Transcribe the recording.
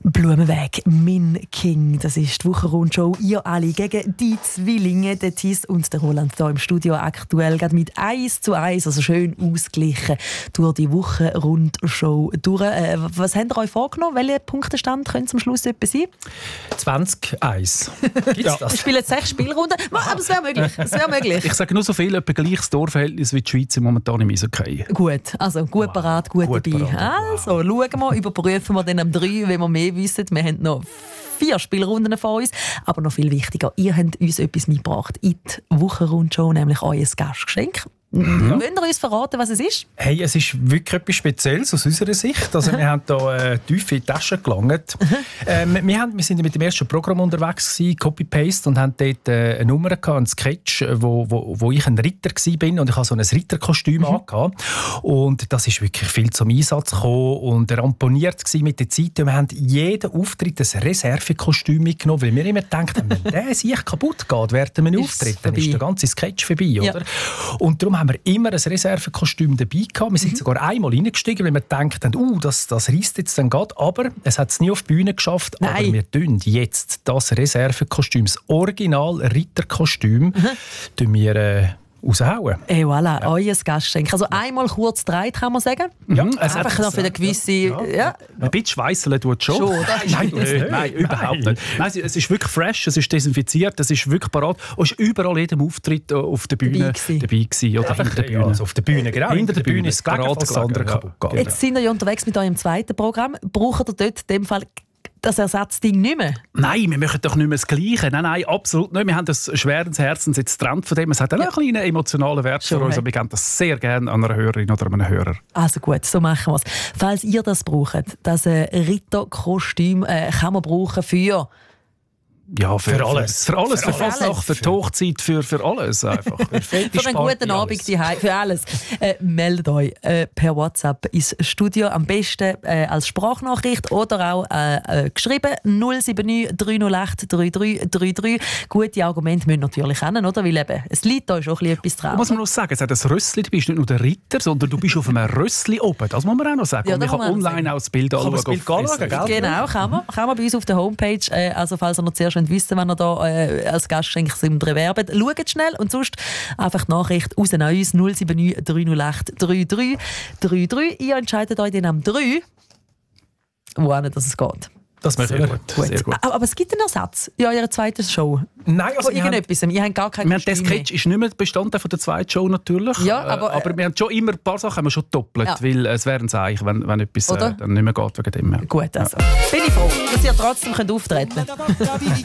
Blumenweg, mein King, das ist die Wochenrundshow. Ihr alle gegen die Zwillinge, der Thies und der Roland hier im Studio aktuell gerade mit 1:1, also schön ausgeglichen durch die Wochenrundshow durch. Was habt ihr euch vorgenommen? Welcher Punktestand könnte zum Schluss etwas sein? 20:1. Gibt's das? Wir spielen 6 Spielrunden, aber es wäre möglich. Ich sage nur so viel, etwa gleiches Torverhältnis wie die Schweiz momentan im Eishockey. Gut, also gut parat, gut dabei. Parat, also schauen wir, überprüfen wir dann am 3, wenn wir mehr wissen. Wir haben noch 4 Spielrunden vor uns. Aber noch viel wichtiger, ihr habt uns etwas mitgebracht in die Wochenrundshow, nämlich euer Gastgeschenk. Wollt ihr uns verraten, was es ist? Hey, es ist wirklich etwas Spezielles aus unserer Sicht. Also, wir haben hier tief in die Tasche gelangt. Wir sind mit dem ersten Programm unterwegs, Copy-Paste, und haben dort eine Nummer gehabt, einen Sketch, wo ich ein Ritter war und ich hatte so ein Ritterkostüm angehabt. Und das ist wirklich viel zum Einsatz gekommen und ramponiert mit der Zeit. Und wir haben jeden Auftritt ein Reservekostüm mitgenommen, weil wir immer gedacht haben, wenn der sich kaputt geht während einem Auftritt, dann ist der ganze Sketch vorbei. Oder? Und darum haben wir immer ein Reservekostüm dabei gehabt. Wir sind sogar einmal reingestiegen, weil wir gedacht haben, das reisst jetzt dann gerade. Aber es hat es nie auf die Bühne geschafft. Nein. Aber wir tun jetzt das Reservekostüm, das Original Ritterkostüm, raushauen. Et voilà, euer Gastgeschenk. Also einmal kurz gedreht, kann man sagen. Ja, einfach noch für eine gewisse... Ja. Ein bisschen schweisseln tut schon. Nein, überhaupt nicht. Nein, es ist wirklich fresh, es ist desinfiziert, es ist wirklich parat. Und ist überall jedem Auftritt auf der Bühne dabei gewesen. Oder hinter der Bühne. Also auf der Bühne, genau. Hinter der Bühne ist es parat, das andere kaputt geht. Jetzt sind wir unterwegs mit eurem zweiten Programm. Braucht ihr dort in dem Fall das Ersatzding nicht mehr? Nein, wir machen doch nicht mehr das Gleiche. Nein, absolut nicht. Wir haben das schweren Herzens jetzt getrennt von dem. Es hat einen kleinen emotionalen Wert für uns, aber wir geben das sehr gerne an einer Hörerin oder einem Hörer. Also gut, so machen wir es. Falls ihr das braucht, das Ritterkostüm kann man brauchen für... Ja, für alles. Für Fasnacht, für die Hochzeit, für alles einfach. Für einen guten Abend daheim, für alles. Meldet euch per WhatsApp ins Studio, am besten als Sprachnachricht oder auch geschrieben 079 308 3333. Gute Argumente müssen natürlich hin, oder? Weil eben, es liegt da schon etwas drauf. Muss man noch sagen, es hat ein Rössli, du bist nicht nur der Ritter, sondern du bist auf einem Rössli oben. Das muss man auch noch sagen. Ja, und man kann online auch das Bild anschauen. Genau, kann man bei uns auf der Homepage. Also falls ihr noch zuerst wissen, wenn ihr da als Gastgeschenk bewerbt. Schaut schnell und sonst einfach die Nachricht raus an uns 079 308 3333. Ihr entscheidet euch dann am 3, wohin es geht. Das wäre sehr gut. Sehr gut. Aber es gibt einen Ersatz in eurer zweiten Show. Nein, also ihr habt gar keinen Kostüm. Der Sketch ist nicht mehr Bestandteil von der zweiten Show natürlich. Ja, aber wir haben schon immer ein paar Sachen haben wir schon doppelt, weil es wäre ein Zeichen, wenn etwas dann nicht mehr geht wegen dem. Gut, also bin ich froh, dass ihr trotzdem auftreten könnt.